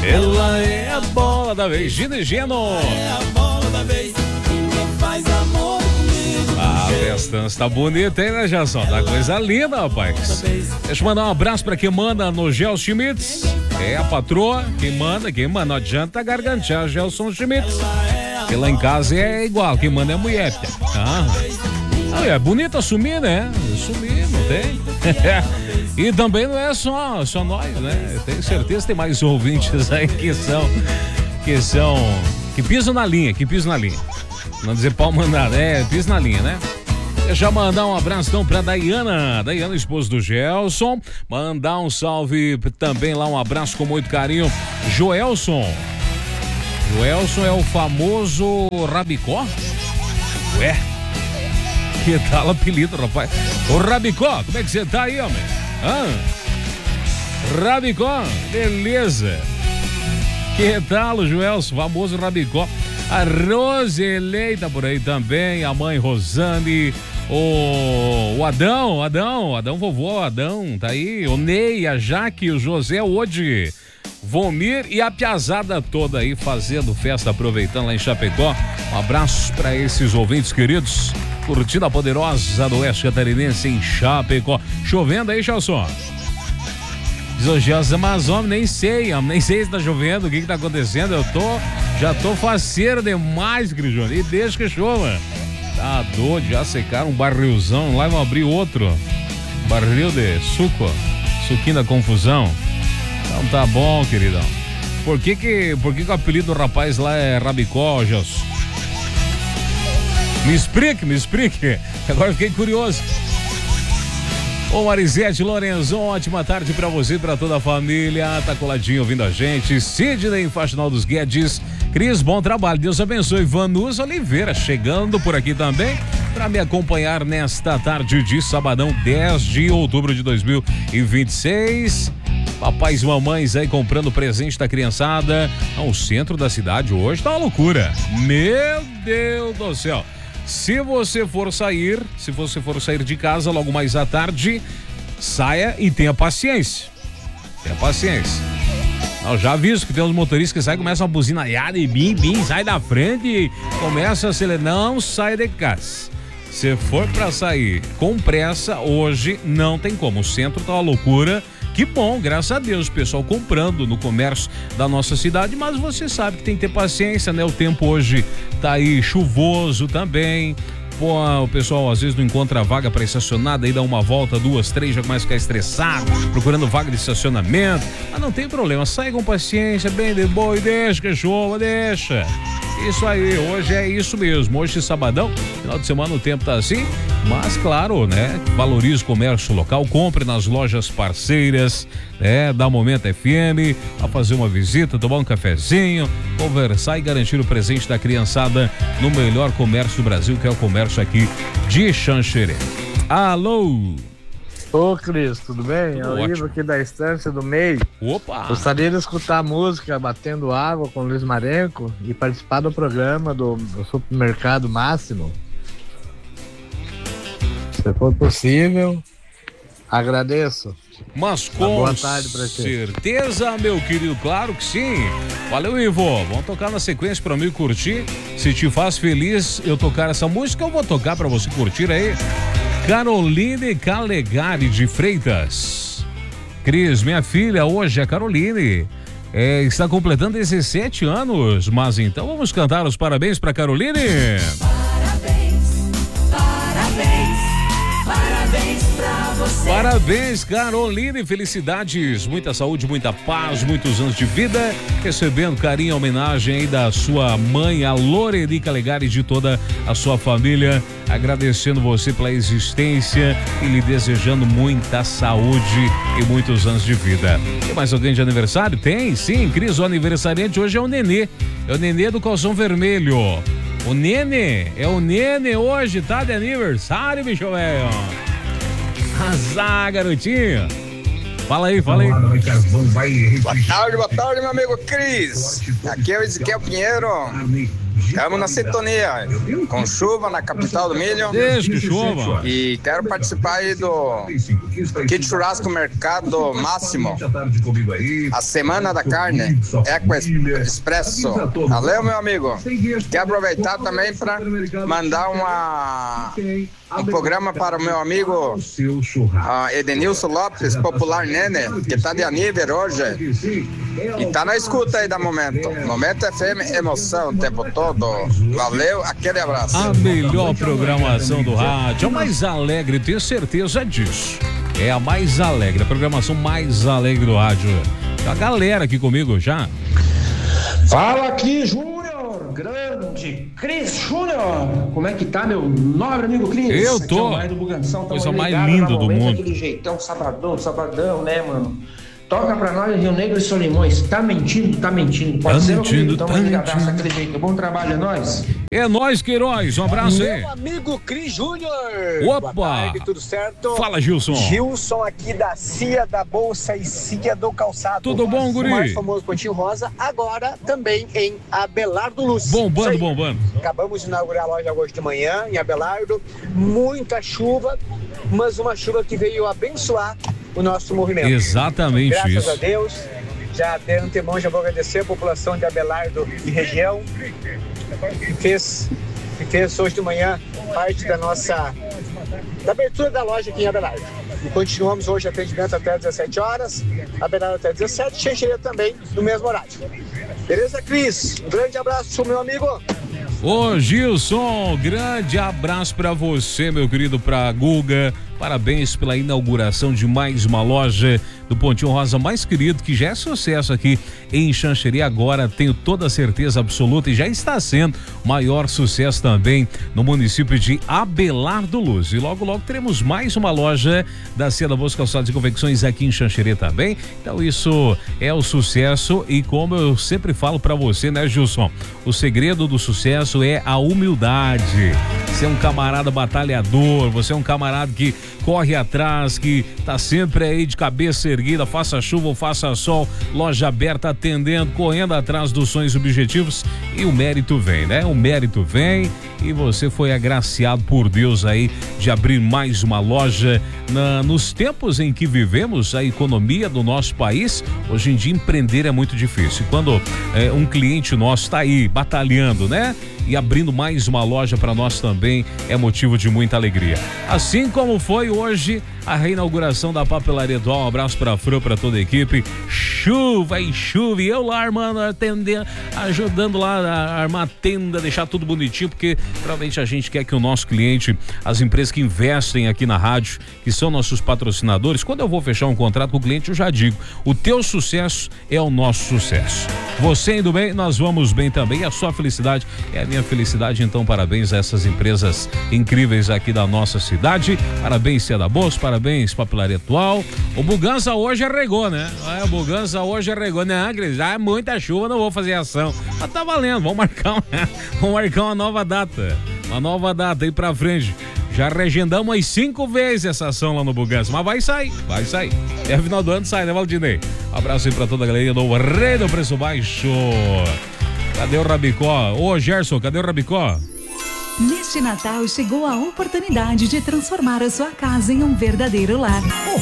Ela é a bola da vez, Gino e Geno. É a bola da vez, que faz amor comigo. A festança tá bonita, hein, né, Jason? Tá coisa linda, rapaz. Deixa eu mandar um abraço pra quem manda no Gel Schmitz. É a patroa, quem manda, não adianta gargantear Gelson Schmitz. Porque lá em casa é igual, quem manda é a mulher. É bonito assumir, né? Assumir, não tem? E também não é só nós, né? Eu tenho certeza que tem mais ouvintes aí que pisam na linha. Não dizer pau mandado, pisa na linha, né? Deixa eu mandar um abraço então pra Daiana, esposa do Gelson. Mandar um salve também lá, um abraço com muito carinho, Joelson é o famoso Rabicó? Ué, que tal o apelido, rapaz? Ô Rabicó, como é que você tá aí, homem? Rabicó, beleza. Que tal o Joelson, famoso Rabicó? A Roselei tá por aí também, a mãe Rosane, o Adão, vovô, Adão, tá aí, o Ney, a Jaque, o José, o Odi, Vomir e a piazada toda aí fazendo festa, aproveitando lá em Chapecó. Um abraço para esses ouvintes queridos, curtindo a poderosa do Oeste Catarinense em Chapecó. Chovendo aí, Chalson? Diz o Gelson, mas homem, nem sei se tá chovendo, o que tá acontecendo, já tô faceiro demais, Cristiano, e deixa que chova. Tá doido, já secaram um barrilzão, lá vão abrir outro barril de suquinho da confusão. Então tá bom, queridão. Por que o apelido do rapaz lá é Rabicó, Gelson? Me explique, agora fiquei curioso. Ô Marisete Lorenzon, ótima tarde pra você e pra toda a família. Tá coladinho ouvindo a gente. Sidney em Faxinal dos Guedes. Cris, bom trabalho. Deus abençoe. Vanus Oliveira chegando por aqui também pra me acompanhar nesta tarde de sabadão, 10 de outubro de 2026. Papais e mamães aí comprando presente da criançada. O centro da cidade hoje tá uma loucura. Meu Deus do céu. Se você for sair de casa logo mais à tarde, saia e tenha paciência. Eu já aviso que tem uns motoristas que saem, começam a buzinaiada e bim, sai da frente e começa a acelerar. Não sai de casa. Se for pra sair com pressa, hoje não tem como. O centro tá uma loucura. Que bom, graças a Deus, o pessoal comprando no comércio da nossa cidade, mas você sabe que tem que ter paciência, né? O tempo hoje tá aí chuvoso também. Pô, o pessoal às vezes não encontra vaga para estacionar, daí dá uma volta, 2, 3, já começa a ficar estressado, procurando vaga de estacionamento. Mas não tem problema, sai com paciência, bem de boa e deixa que chova, deixa. Isso aí, hoje é isso mesmo, hoje sabadão, final de semana o tempo tá assim, mas claro, né, valorize o comércio local, compre nas lojas parceiras, né, da Momento FM, a fazer uma visita, tomar um cafezinho, conversar e garantir o presente da criançada no melhor comércio do Brasil, que é o comércio aqui de Xanxerê. Alô? Ô Cris, tudo bem? Tudo é o Ivo aqui da Estância do Meio. Opa! Gostaria de escutar a música Batendo Água com Luiz Marenco e participar do programa do Supermercado Máximo. Se for possível, agradeço. Mas com boa tarde pra ti. Certeza, meu querido, claro que sim. Valeu, Ivo. Vamos tocar na sequência pra mim curtir. Se te faz feliz eu tocar essa música, eu vou tocar pra você curtir aí. Caroline Calegari de Freitas. Cris, minha filha, hoje a Caroline está completando 17 anos, mas então vamos cantar os parabéns para Caroline. Parabéns pra você. Parabéns, Caroline, felicidades, muita saúde, muita paz, muitos anos de vida, recebendo carinho e homenagem aí da sua mãe, a Loreni Calegari, de toda a sua família, agradecendo você pela existência e lhe desejando muita saúde e muitos anos de vida. Tem mais alguém de aniversário? Tem, sim, Cris, o aniversariante hoje é o Nenê do calção vermelho. O Nenê hoje tá de aniversário, bicho velho. Azar, garotinho. Fala aí. Boa tarde, meu amigo Cris. Aqui é o Ezequiel Pinheiro. Estamos na sintonia, com chuva na capital do milho. Desde que chova. E quero participar aí do Kit Churrasco Mercado Máximo. A Semana da Carne, Eco Expresso. Valeu, meu amigo. Quero aproveitar também para mandar um programa para o meu amigo Edenilson Lopes, Popular Nene, que está de aniversário hoje. E tá na escuta aí da Momento. Momento FM, emoção o tempo todo. Valeu, aquele abraço. A melhor programação do rádio, a mais alegre, tenho certeza disso. É a mais alegre, a programação mais alegre do rádio. A galera aqui comigo já. Fala aqui, Júnior, grande Cris Júnior. Como é que tá, meu nobre amigo Cris? Eu tô. Coisa mais linda do mundo. Aquele jeitão, sabadão, né, mano? Toca pra nós, Rio Negro e Solimões. Tá mentindo? Pode ser, mentindo, então, tá mentindo. Daquele jeito. Bom trabalho, é nóis. É nóis, Queiroz. Um abraço aí. Meu amigo Cris Júnior. Opa! Boa tarde, tudo certo? Fala, Gilson. Gilson aqui da CIA da Bolsa e CIA do Calçado. Tudo bom, guri? O mais famoso Pontinho Rosa, agora também em Abelardo Luz. Bombando. Acabamos de inaugurar a loja hoje de manhã em Abelardo. Muita chuva, mas uma chuva que veio abençoar o nosso movimento. Exatamente. Graças isso. a Deus. Já de antemão já vou agradecer a população de Abelardo e região que fez hoje de manhã parte da abertura da loja aqui em Abelardo. E continuamos hoje atendimento até 17 horas, Abelardo até 17, Xanxerê também no mesmo horário. Beleza, Cris? Um grande abraço, meu amigo. Ô, Gilson, grande abraço pra você, meu querido, pra Guga. Parabéns pela inauguração de mais uma loja do Pontinho Rosa mais querido, que já é sucesso aqui em Xanxerê. Agora tenho toda a certeza absoluta e já está sendo maior sucesso também no município de Abelardo Luz. E logo teremos mais uma loja da Cia da Bolsa Calçados e Confecções aqui em Xanxerê também. Então isso é o sucesso e como eu sempre falo pra você, né, Gilson? O segredo do sucesso é a humildade. Você é um camarada batalhador, você é um camarada que corre atrás, que tá sempre aí de cabeça erguida, faça chuva ou faça sol, loja aberta, atendendo, correndo atrás dos sonhos e objetivos, e o mérito vem, né? O mérito vem e você foi agraciado por Deus aí de abrir mais uma loja nos tempos em que vivemos, a economia do nosso país, hoje em dia empreender é muito difícil. Quando um cliente nosso tá aí batalhando, né? E abrindo mais uma loja para nós também é motivo de muita alegria. Assim como foi hoje a reinauguração da Papelaria Atual. Um abraço para a Fran, para toda a equipe. Chuva e chuva. E eu lá armando, atendendo, ajudando lá a armar a tenda, deixar tudo bonitinho, porque realmente a gente quer que o nosso cliente, as empresas que investem aqui na rádio, que são nossos patrocinadores, quando eu vou fechar um contrato com o cliente, eu já digo, o teu sucesso é o nosso sucesso. Você indo bem, nós vamos bem também. A sua felicidade é a minha felicidade. Então, parabéns a essas empresas incríveis aqui da nossa cidade. Parabéns, Cia da Bolsa, parabéns, Papelaria Atual. O Bugança hoje arregou, né? O Bugança hoje arregou. Não, Cris, é muita chuva, não vou fazer ação. Mas tá valendo, vamos marcar uma nova data. Uma nova data aí pra frente. Já regendamos umas 5 vezes essa ação lá no Bugança, mas vai sair. É final do ano, sai, né, Valdinei? Um abraço aí pra toda a galera do Rei do Preço Baixo. Cadê o Rabicó? Ô, Gerson, cadê o Rabicó? Neste Natal chegou a oportunidade de transformar a sua casa em um verdadeiro lar.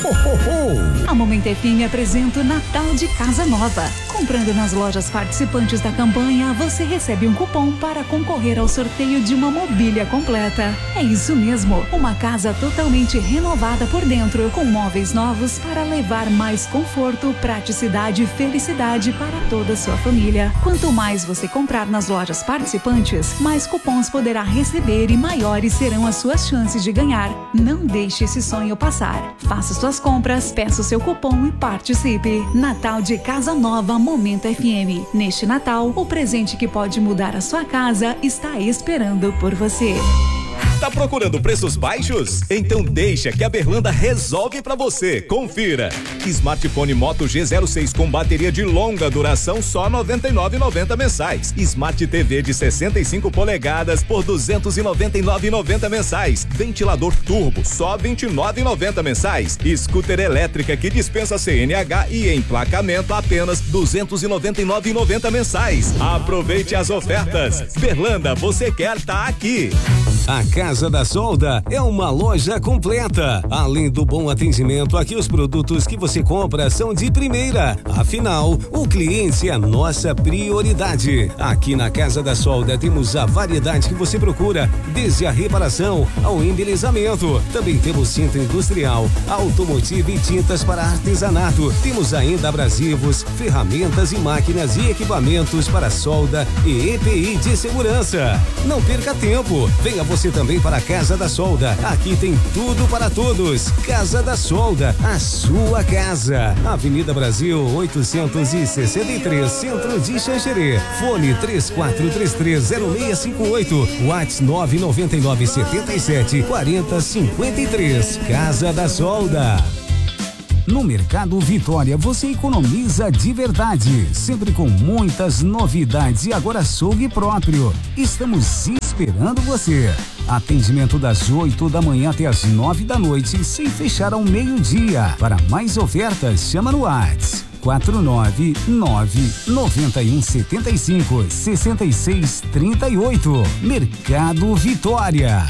A Momento FM apresenta o Natal de Casa Nova. Comprando nas lojas participantes da campanha, você recebe um cupom para concorrer ao sorteio de uma mobília completa. É isso mesmo, uma casa totalmente renovada por dentro, com móveis novos para levar mais conforto, praticidade e felicidade para toda a sua família. Quanto mais você comprar nas lojas participantes, mais cupons poderá receber e maiores serão as suas chances de ganhar. Não deixe esse sonho passar. Faça suas compras, peça o seu cupom e participe. Natal de Casa Nova, Momento FM. Neste Natal, o presente que pode mudar a sua casa está esperando por você. Tá procurando preços baixos? Então deixa que a Berlanda resolve pra você. Confira. Smartphone Moto G06 com bateria de longa duração só R$ 99,90 mensais. Smart TV de 65 polegadas por R$ 299,90 mensais. Ventilador turbo só R$ 29,90 mensais. Scooter elétrica que dispensa CNH e emplacamento apenas R$ 299,90 mensais. Aproveite as ofertas. Berlanda, você quer tá aqui. A Casa da Solda é uma loja completa. Além do bom atendimento, aqui os produtos que você compra são de primeira. Afinal, o cliente é a nossa prioridade. Aqui na Casa da Solda temos a variedade que você procura, desde a reparação ao embelezamento. Também temos centro industrial, automotivo e tintas para artesanato. Temos ainda abrasivos, ferramentas e máquinas e equipamentos para solda e EPI de segurança. Não perca tempo. Venha você também para a Casa da Solda. Aqui tem tudo para todos. Casa da Solda, a sua casa. Avenida Brasil 863, Centro de Xanxerê. Fone 34330658. WhatsApp 999774053. Casa da Solda. No Mercado Vitória você economiza de verdade, sempre com muitas novidades e agora açougue próprio. Estamos esperando você. Atendimento das 8 da manhã até as 9 da noite, sem fechar ao meio-dia. Para mais ofertas, chama no WhatsApp 499-9175-6638. Mercado Vitória.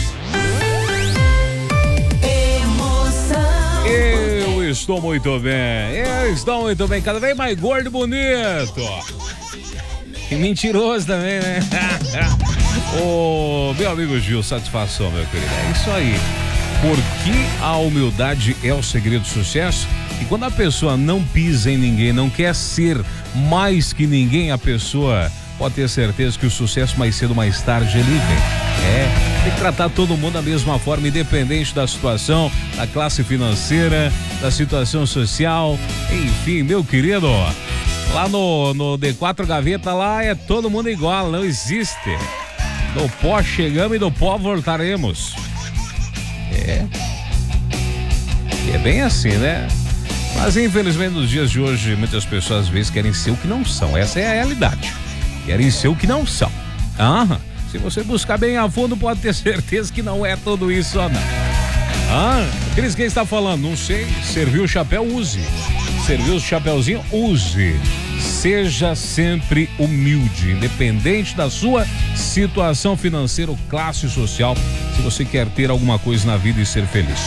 Estou muito bem, cada vez mais gordo e bonito. E mentiroso também, né? Ô, meu amigo Gil, satisfação, meu querido. É isso aí. Porque a humildade é o segredo do sucesso. E quando a pessoa não pisa em ninguém, não quer ser mais que ninguém, a pessoa pode ter certeza que o sucesso mais cedo ou mais tarde ele vem. Tem que tratar todo mundo da mesma forma, independente da situação, da classe financeira, da situação social, enfim, meu querido, lá no D4 Gaveta lá é todo mundo igual, não existe. Do pó chegamos e do pó voltaremos. É bem assim, né? Mas infelizmente nos dias de hoje muitas pessoas às vezes querem ser o que não são, essa é a realidade. Querem ser o que não são. Se você buscar bem a fundo, pode ter certeza que não é tudo isso, não. Cris, quem está falando? Não sei. Serviu o chapéu, use. Serviu o chapéuzinho, use. Seja sempre humilde, independente da sua situação financeira ou classe social, se você quer ter alguma coisa na vida e ser feliz.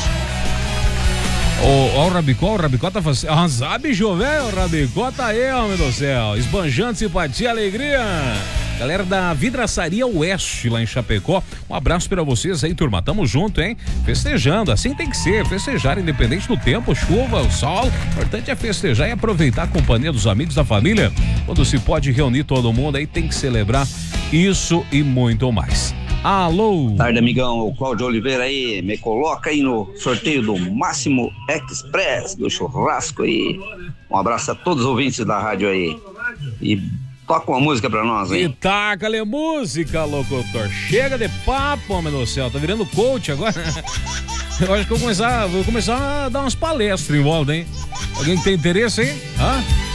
O Rabicó tá fazendo. Sabe, Jovem? O Rabicó tá aí, homem do céu. Esbanjando simpatia, alegria. Galera da Vidraçaria Oeste, lá em Chapecó. Um abraço pra vocês aí, turma. Tamo junto, hein? Festejando, assim tem que ser. Festejar, independente do tempo, chuva, o sol. O importante é festejar e aproveitar a companhia dos amigos, da família. Quando se pode reunir todo mundo, aí tem que celebrar isso e muito mais. Alô? Tarde, amigão. O Cláudio Oliveira aí, me coloca aí no sorteio do Máximo Express do churrasco aí. Um abraço a todos os ouvintes da rádio aí. E toca uma música pra nós, hein? E taca-lhe música, locutor. Chega de papo, homem do céu. Tá virando coach agora? Eu acho que vou começar a dar umas palestras em volta, hein? Alguém que tem interesse aí?